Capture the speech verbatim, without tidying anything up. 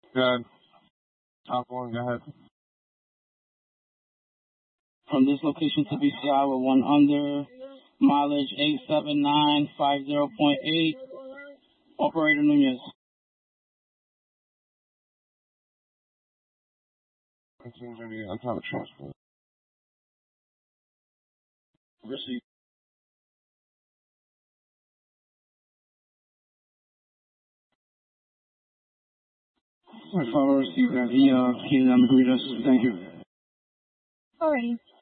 Good. Top one, go ahead. From this location to B C I with one under, mileage eight seven nine five zero point eight, Operator Nunez. nineteen going to be on top of transport. Receive. My father received that. He, uh, he didn't agree with us. Thank you. Alrighty.